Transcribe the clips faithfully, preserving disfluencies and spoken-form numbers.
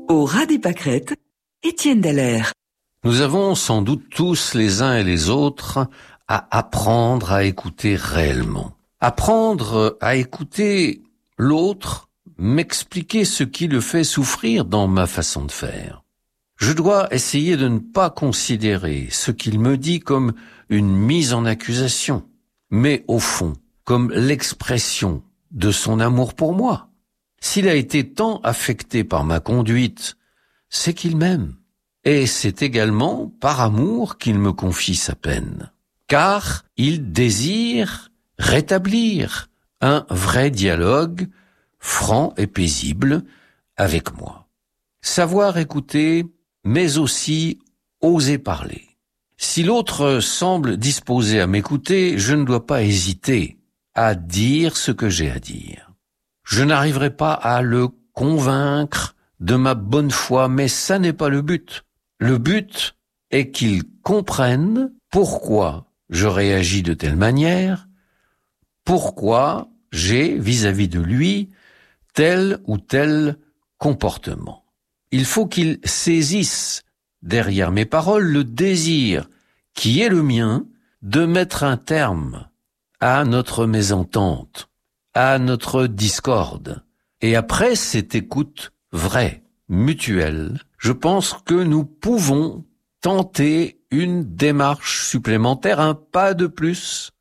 Au ras des pâquerettes, Étienne Dallaire. Nous avons sans doute tous les uns et les autres à apprendre à écouter réellement. Apprendre à écouter l'autre, m'expliquer ce qui le fait souffrir dans ma façon de faire. Je dois essayer de ne pas considérer ce qu'il me dit comme une mise en accusation, mais au fond, comme l'expression de son amour pour moi. S'il a été tant affecté par ma conduite, c'est qu'il m'aime. Et c'est également par amour qu'il me confie sa peine. Car il désire rétablir un vrai dialogue franc et paisible avec moi. Savoir écouter, mais aussi oser parler. Si l'autre semble disposé à m'écouter, je ne dois pas hésiter à dire ce que j'ai à dire. Je n'arriverai pas à le convaincre de ma bonne foi, mais ça n'est pas le but. Le but est qu'il comprenne pourquoi je réagis de telle manière, pourquoi j'ai vis-à-vis de lui tel ou tel comportement. Il faut qu'il saisisse derrière mes paroles le désir qui est le mien de mettre un terme à notre mésentente, à notre discorde. Et après cette écoute vraie, mutuelle, je pense que nous pouvons tenter une démarche supplémentaire, un pas de plus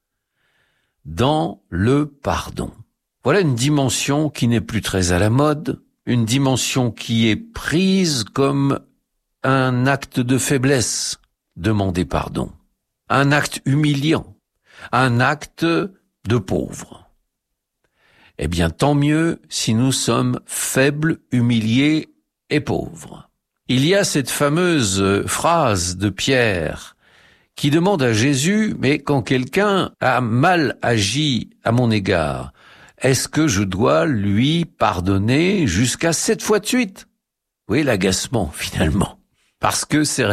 dans le pardon. Voilà une dimension qui n'est plus très à la mode, une dimension qui est prise comme un acte de faiblesse, demander pardon, un acte humiliant, un acte de pauvre. Eh bien, tant mieux si nous sommes faibles, humiliés et pauvres. Il y a cette fameuse phrase de Pierre qui demande à Jésus, mais quand quelqu'un a mal agi à mon égard, est-ce que je dois lui pardonner jusqu'à sept fois de suite? Oui, l'agacement, finalement. Parce que c'est